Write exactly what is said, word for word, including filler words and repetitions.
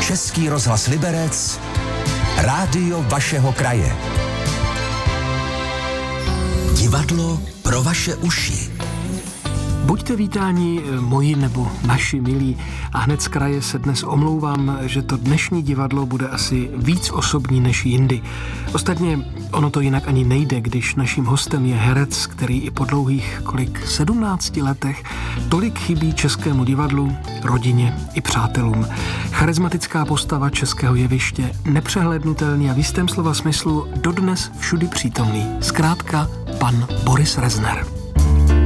Český rozhlas Liberec, rádio vašeho kraje. Divadlo pro vaše uši. Buďte vítáni, moji nebo naši milí, a hned z kraje se dnes omlouvám, že to dnešní divadlo bude asi víc osobní než jindy. Ostatně ono to jinak ani nejde, když naším hostem je herec, který i po dlouhých kolik sedmnácti letech tolik chybí českému divadlu, rodině i přátelům. Charismatická postava českého jeviště, nepřehlednutelný a v jistém slova smyslu dodnes všudy přítomný. Zkrátka pan Boris Rezner.